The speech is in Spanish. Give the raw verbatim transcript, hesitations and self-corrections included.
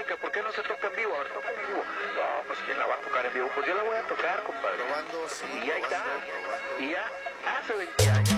que ¿por qué no se toca en vivo? A ver, toca en vivo. No, pues ¿quién la va a tocar en vivo? Pues yo la voy a tocar, compadre. Probando, sí, y ahí está. probando, probando. Y ya hace veinte años.